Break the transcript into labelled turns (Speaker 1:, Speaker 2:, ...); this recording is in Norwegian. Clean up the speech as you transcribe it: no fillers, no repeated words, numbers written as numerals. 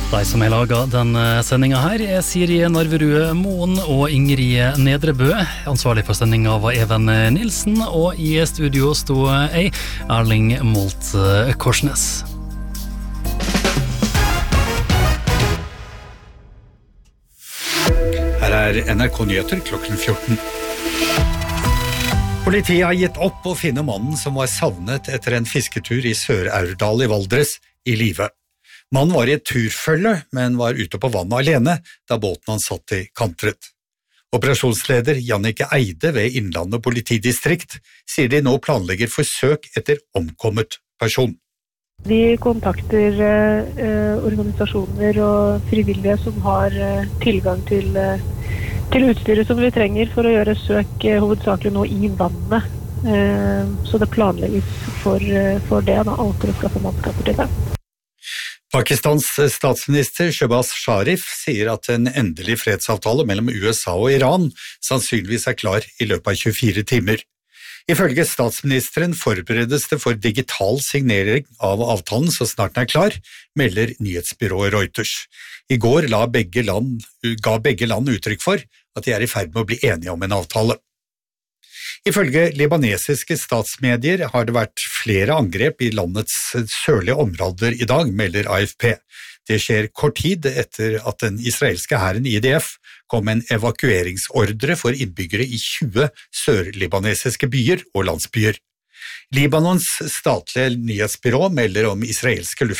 Speaker 1: De som har laget denne sendingen her Siri Narverud Moen og Ingrid Nedrebø. Ansvarlig for sendingen var Even Nilsen, og i studio stod Erling Molt Korsnes.
Speaker 2: Her NRK Nyheter klokken 14. Politiet har gitt opp å finne mannen som var savnet etter en fisketur i Sør-Aurdal i Valdres i live. Mannen var i et turfølge, men var ute på vannet alene da båten han satt i kantret. Operasjonsleder Jannike Eide ved Innlandet politidistrikt sier de nå planlegger forsøk etter omkommet person.
Speaker 3: Vi kontakter organisasjoner og frivillige som har tilgang til utstyret som vi trenger for å gjøre søk hovedsakelig nå i vannet. Så det planlegges for det, da, og for å skaffe mannskaper til det.
Speaker 2: Pakistans statsminister Shehbaz Sharif sier at en endelig fredsavtale mellom USA og Iran sannsynligvis klar i løpet av 24 timer. Ifølge statsministeren forberedes det for digital signering av avtalen så snart den klar, melder nyhetsbyrået Reuters. I går ga begge land uttrykk for at de i ferd med å bli enige om en avtale. Ifølge libanesiske statsmedier har det vært flere angrep i landets sørlige områder i dag, melder AFP. Det skjer kort tid etter at den israelske hæren IDF kom med en evakueringsordre for innbyggere i 20 sørlibanesiske byer og landsbyer. Libanons statlige nyhetsbyrå melder om israelske